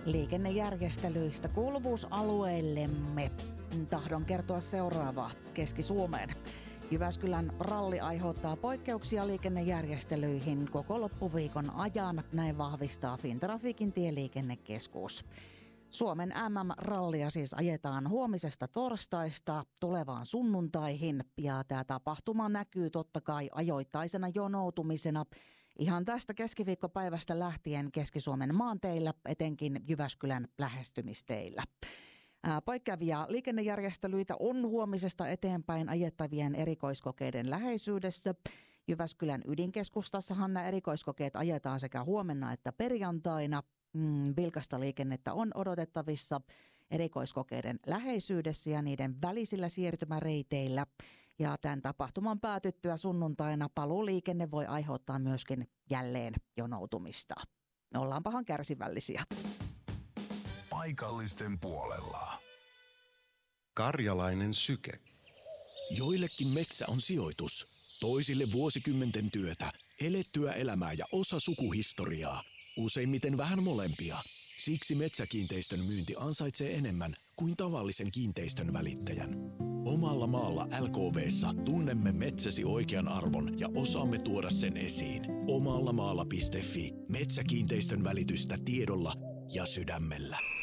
Liikennejärjestelyistä kuuluvuusalueillemme tahdon kertoa seuraavaa Keski-Suomeen. Jyväskylän ralli aiheuttaa poikkeuksia liikennejärjestelyihin koko loppuviikon ajan, näin vahvistaa Fintrafikin tieliikennekeskus. Suomen MM-rallia siis ajetaan huomisesta torstaista tulevaan sunnuntaihin, ja tämä tapahtuma näkyy totta kai ajoittaisena jonoutumisena ihan tästä keskiviikkopäivästä lähtien Keski-Suomen maanteillä, etenkin Jyväskylän lähestymisteillä. Poikkeavia liikennejärjestelyitä on huomisesta eteenpäin ajettavien erikoiskokeiden läheisyydessä. Jyväskylän ydinkeskustassahan nämä erikoiskokeet ajetaan sekä huomenna että perjantaina. Vilkasta liikennettä on odotettavissa erikoiskokeiden läheisyydessä ja niiden välisillä siirtymäreiteillä. Ja tämän tapahtuman päätyttyä sunnuntaina paluuliikenne voi aiheuttaa myöskin jälleen jonoutumista. Ollaanpahan kärsivällisiä. Paikallisten puolella. Karjalainen syke. Joillekin metsä on sijoitus, toisille vuosikymmenten työtä, elettyä elämää ja osa sukuhistoriaa. Useimmiten vähän molempia. Siksi Metsäkiinteistön myynti ansaitsee enemmän kuin tavallisen kiinteistön välittäjän. Omalla maalla LKV:ssa tunnemme metsäsi oikean arvon ja osaamme tuoda sen esiin. Omallamaalla.fi. Metsäkiinteistön välitystä tiedolla ja sydämellä.